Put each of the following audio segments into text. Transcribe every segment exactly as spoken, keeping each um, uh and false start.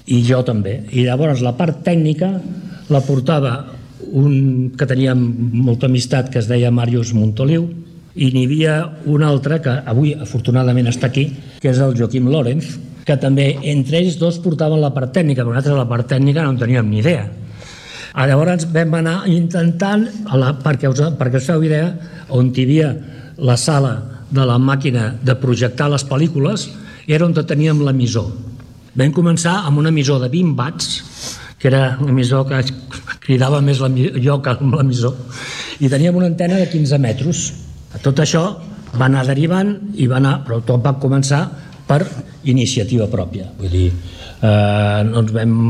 i jo també. I llavors la part tècnica la portava un que tenia molta amistat, que es deia Màrius Montoliu, i n'hi havia un altre que avui afortunadament està aquí, que és el Joaquim Lórenz, que també entre ells dos portaven la part tècnica, però nosaltres la part tècnica no en teníem ni idea. Llavors vam anar intentant, a la, perquè, us, perquè us feu idea, on hi havia la sala de la màquina de projectar les pel·lícules, era on teníem l'emissor. Vam començar amb un emissor de vint watts, que era l'emissor que cridava més jo que l'emissor, i teníem una antena de quinze metres. Tot això va anar derivant, i va anar, però tot va començar per iniciativa pròpia. Vull dir, eh, no ens vam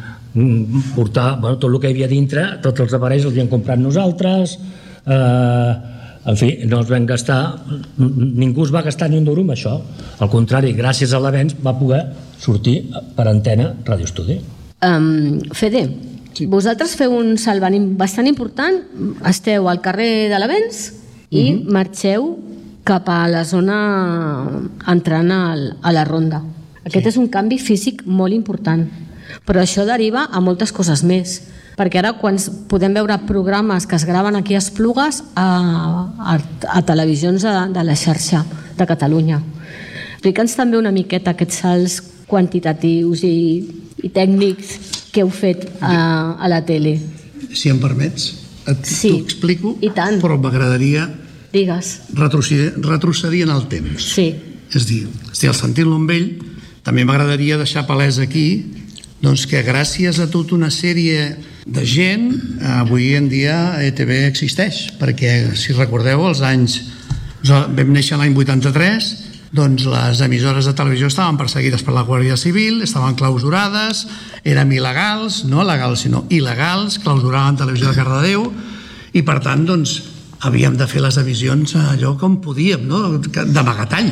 portar, bueno, tot el que hi havia dintre, tots els aparells els havíem comprat nosaltres, eh, en fi, no ens vam gastar, ningú es va gastar ni un duro amb això. Al contrari, gràcies a l'avenç va poder sortir per antena Ràdio Estudi. Um, Fede, sí. Vosaltres feu un salt bastant important, esteu al carrer de l'Avenç i uh-huh. marxeu cap a la zona entrant al, a la ronda. Aquest sí. és un canvi físic molt important, però això deriva a moltes coses més, perquè ara quan podem veure programes que es graven aquí a Esplugues a, a, a televisions de, de la xarxa de Catalunya. Explica'ns també una miqueta aquests salts quantitatius i, i tècnics que heu fet a, a la tele. Si em permets, et, sí, t'ho explico, i tant. Però m'agradaria Digues. Retrocedir, retrocedir en el temps. Sí. És dir, si al sentir-lo amb ell, també m'agradaria deixar palès aquí doncs que gràcies a tota una sèrie de gent, avui en dia E T V existeix, perquè si recordeu els anys, vam néixer l'any vuitanta-tres, doncs les emissores de televisió estaven perseguides per la Guàrdia Civil, estaven clausurades, eren il·legals, no legals sinó il·legals, clausuraven Televisió de Cardedeu, i per tant doncs havíem de fer les emissions allò com podíem, no? D'amagatall.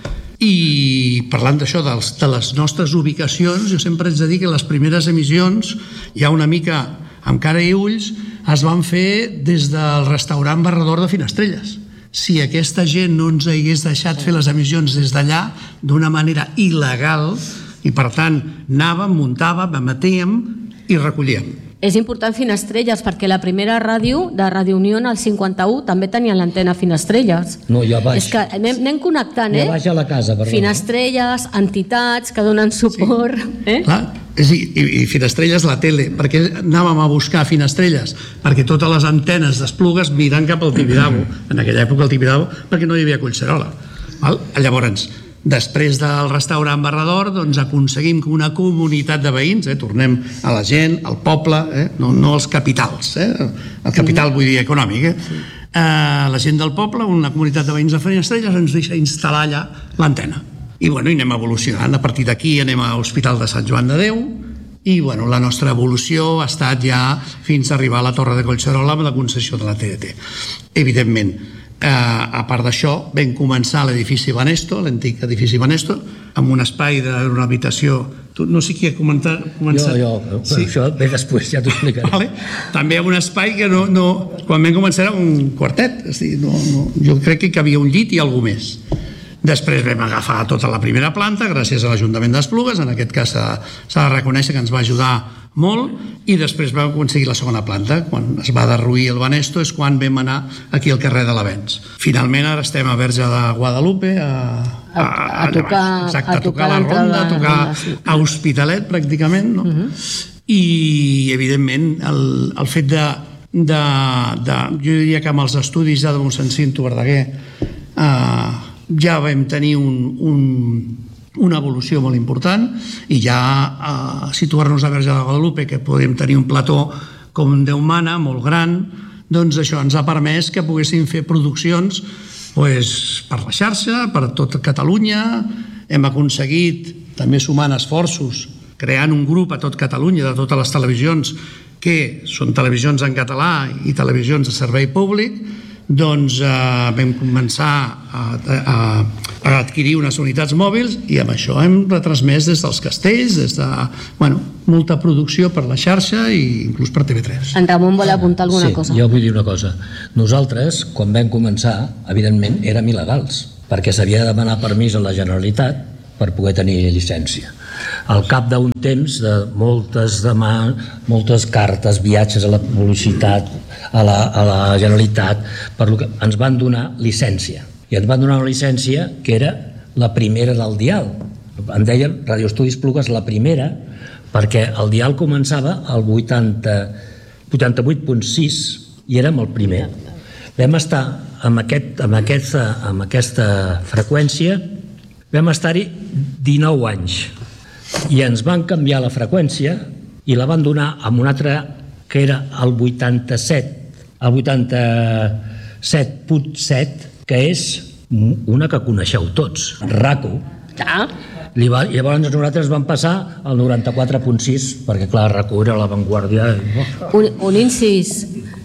I parlant d'això, de les nostres ubicacions, jo sempre haig de dir que les primeres emissions, ja una mica amb cara i ulls, es van fer des del restaurant Barrador de Finestrelles. Si aquesta gent no ens hagués deixat fer les emissions des d'allà d'una manera il·legal, i per tant anàvem, muntàvem, emetíem i recollíem. És important Finestrelles, perquè la primera ràdio de Ràdio Unió al cinquanta-u també tenia l'antena Finestrelles. No, ja baix. És que anem, anem connectant, eh? Ja baix a la casa, perdó. Finestrelles, entitats que donen suport. Sí. Eh? Clar, és, i, i Finestrelles la tele, perquè anàvem a buscar Finestrelles, perquè totes les antenes d'Esplugues miren cap al Tibidabo, en aquella època al Tibidabo, perquè no hi havia Collserola. Val? Llavors, després del restaurant Barrador, doncs aconseguim que una comunitat de veïns, eh, tornem a la gent, al poble, eh, no, no als capitals, eh, el capital vull dir econòmic, eh, sí. eh, la gent del poble, una comunitat de veïns de Finestrelles ens deixa instal·lar allà l'antena. I bueno, i anem evolucionant, a partir d'aquí anem a l'Hospital de Sant Joan de Déu, i bueno, la nostra evolució ha estat ja fins a arribar a la Torre de Collserola amb la concessió de la T D T. Evidentment, Eh, a part d'això, vam començar l'edifici Banesto, l'antic edifici Banesto, amb un espai d'una habitació. Tu, no sé qui ha comentat, començat. Jo, jo, sí. Això ve després, ja t'ho explicaré. Vale. També amb un espai que no, no, quan vam començar era un quartet, és dir, no, no, jo crec que hi havia un llit i alguna més. Després vam agafar tota la primera planta, gràcies a l'Ajuntament d'Esplugues, en aquest cas s'ha de reconèixer que ens va ajudar molt, i després vam aconseguir la segona planta. Quan es va derruir el Banesto és quan vam anar aquí al carrer de l'Avenç. Finalment ara estem a Verge de Guadalupe, a, a, a, a, tocar, exacte, a, a tocar la ronda, a tocar a Hospitalet pràcticament, no? Uh-huh. I evidentment el, el fet de, de, de, jo diria que amb els estudis ja de Montsencinto Verdaguer eh, ja vam tenir un, un una evolució molt important, i ja a situar-nos a Verge de Guadalupe, que podem tenir un plató com Déu mana, molt gran, doncs això ens ha permès que poguéssim fer produccions pues, per la xarxa, per tot Catalunya. Hem aconseguit, també sumant esforços, creant un grup a tot Catalunya de totes les televisions que són televisions en català i televisions de servei públic, doncs eh, vam començar a, a, a adquirir unes unitats mòbils, i amb això hem retransmès des dels castells, des de bueno, molta producció per la xarxa i inclús per T V tres. En Ramon vol apuntar alguna sí, cosa. Jo vull dir una cosa. Nosaltres, quan vam començar, evidentment érem il·legals, perquè s'havia de demanar permís a la Generalitat per poder tenir llicència. Al cap d'un temps de moltes, demà, moltes cartes, viatges a la publicitat, a la, a la Generalitat, per lo que ens van donar llicència. I ens van donar una llicència que era la primera del dial. En deien Radio Estudis Esplugues la primera, perquè el dial començava al vuitanta-vuit punt sis i érem el primer. Vam estar amb, aquest, amb, aquesta, amb aquesta freqüència, vam estar-hi dinou anys i ens van canviar la freqüència i la van donar amb una altra que era el vuitanta-set, el vuitanta-set punt set, que és una que coneixeu tots, RACU. Ah. Llavors nosaltres vam passar al noranta-quatre punt sis, perquè clar, RACU era l'avantguàrdia. Un, un incís.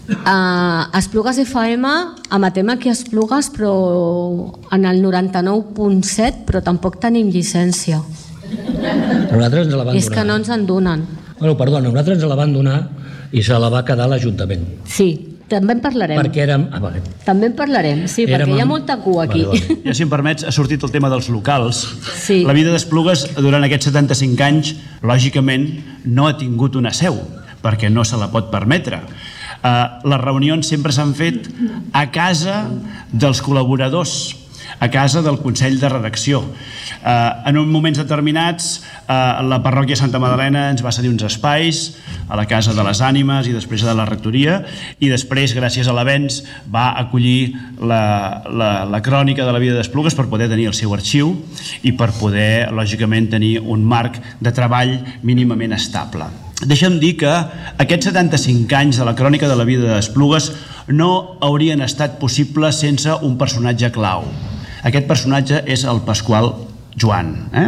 Uh, Esplugues F M emetem aquí Esplugues, però en el noranta-nou punt set, però tampoc tenim llicència. Nosaltres ens la van donar. És que no ens en donen. Bueno, perdona, nosaltres ens la van donar i se la va quedar l'Ajuntament. Sí, també en parlarem. Perquè érem... Ah, vale. També en parlarem, sí, érem perquè hi ha molta cua aquí. Vale, vale. Ja, si em permets, ha sortit el tema dels locals. Sí. La vida d'Esplugues durant aquests setanta-cinc anys, lògicament, no ha tingut una seu, perquè no se la pot permetre. Uh, les reunions sempre s'han fet a casa dels col·laboradors, a casa del Consell de Redacció. Uh, en uns moments determinats, uh, la parròquia Santa Madalena ens va cedir uns espais a la Casa de les Ànimes i després a la rectoria, i després, gràcies a l'avenç, va acollir la, la, la crònica de la vida d'Esplugues per poder tenir el seu arxiu i per poder, lògicament, tenir un marc de treball mínimament estable. Deixa'm dir que aquests setanta-cinc anys de la crònica de la vida d'Esplugues no haurien estat possibles sense un personatge clau. Aquest personatge és el Pasqual Joan. Eh?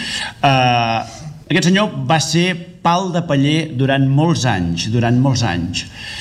Uh, aquest senyor va ser pal de paller durant molts anys, durant molts anys.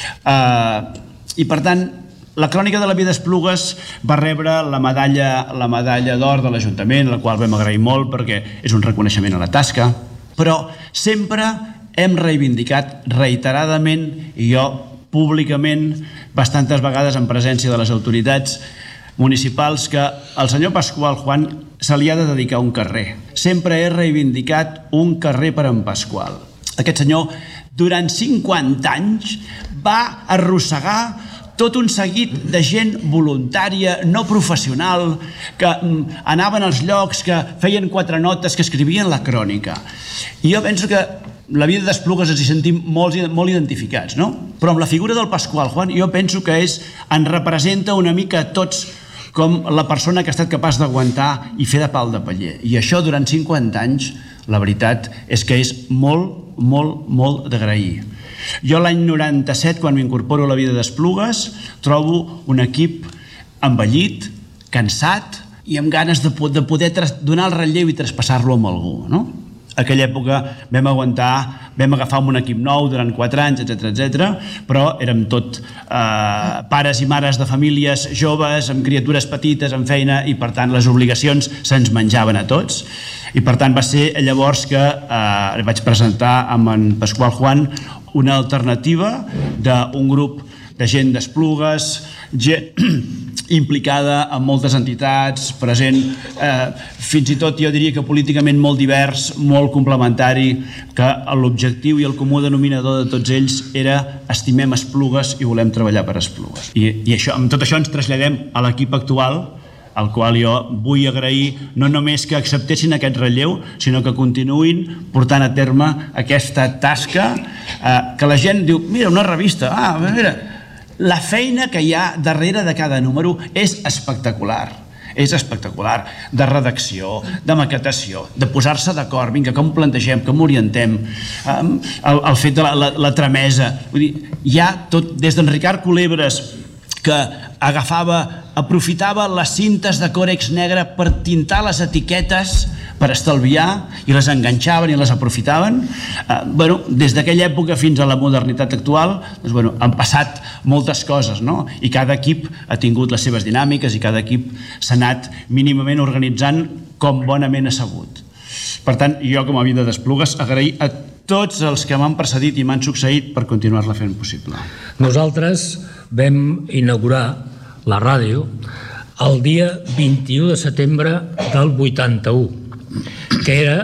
Uh, I per tant, la crònica de la vida d'Esplugues va rebre la medalla, la medalla d'or de l'Ajuntament, la qual vam agrair molt perquè és un reconeixement a la tasca, però sempre hem reivindicat reiteradament, i jo públicament, bastantes vegades en presència de les autoritats municipals, que al senyor Pasqual Juan se li ha de dedicar un carrer. Sempre he reivindicat un carrer per en Pasqual. Aquest senyor, durant cinquanta anys, va arrossegar tot un seguit de gent voluntària, no professional, que anaven als llocs, que feien quatre notes, que escrivien la crònica. I jo penso que la vida d'Esplugues ens hi sentim molt, molt identificats, no? Però amb la figura del Pasqual Juan jo penso que és, ens representa una mica a tots com la persona que ha estat capaç d'aguantar i fer de pal de paller. I això durant cinquanta anys, la veritat és que és molt, molt, molt d'agrair. Jo l'any noranta-set, quan m'incorporo a la vida d'Esplugues, trobo un equip envellit, cansat i amb ganes de poder donar el relleu i traspassar-lo amb algú, no? Aquella època vam aguantar, vam agafar un equip nou durant quatre anys, etcètera, etcètera, però érem tot eh, pares i mares de famílies joves, amb criatures petites, amb feina, i per tant les obligacions se'ns menjaven a tots. I per tant va ser llavors que eh, vaig presentar amb en Pasqual Juan una alternativa d'un grup de gent d'Esplugues, gent implicada en moltes entitats, present, eh, fins i tot jo diria que políticament molt divers, molt complementari, que l'objectiu i el comú denominador de tots ells era estimem Esplugues i volem treballar per Esplugues. I, i això, amb tot això ens traslladem a l'equip actual, al qual jo vull agrair no només que acceptessin aquest relleu, sinó que continuïn portant a terme aquesta tasca, eh, que la gent diu, mira, una revista, ah, mira, la feina que hi ha darrere de cada número és espectacular, és espectacular, de redacció, de maquetació, de posar-se d'acord, vinga, com ho plantegem, com ho orientem, el, el fet de la, la, la tramesa, vull dir, hi ha tot, des d'en Ricard Culebres, que agafava, aprofitava les cintes de còrex negre per tintar les etiquetes, per estalviar, i les enganxaven i les aprofitaven. Eh, bueno, des d'aquella època fins a la modernitat actual, doncs, bueno, han passat moltes coses, no? I cada equip ha tingut les seves dinàmiques i cada equip s'ha anat mínimament organitzant com bonament ha sabut. Per tant, jo com a vida d'Esplugues agrair a tots els que m'han precedit i m'han succeït per continuar-la fent possible. Nosaltres vam inaugurar la ràdio el dia vint-i-u de setembre del vuitanta-u, que era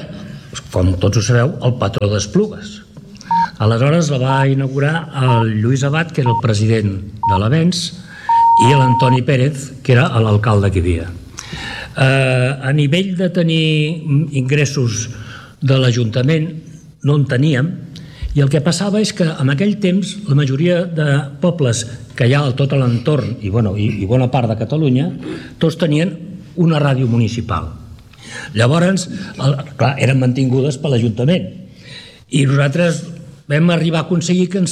com tots ho sabeu, el patró d'Esplugues. Aleshores la va inaugurar el Lluís Abat, que era el president de l'Avenç, i l'Antoni Pérez, que era l'alcalde que hi havia. Eh, a nivell de tenir ingressos de l'Ajuntament no en teníem, i el que passava és que en aquell temps la majoria de pobles que hi ha a tot l'entorn i, bueno, i, i bona part de Catalunya, tots tenien una ràdio municipal. Llavors, el, clar, eren mantingudes per l'Ajuntament i nosaltres vam arribar a aconseguir que ens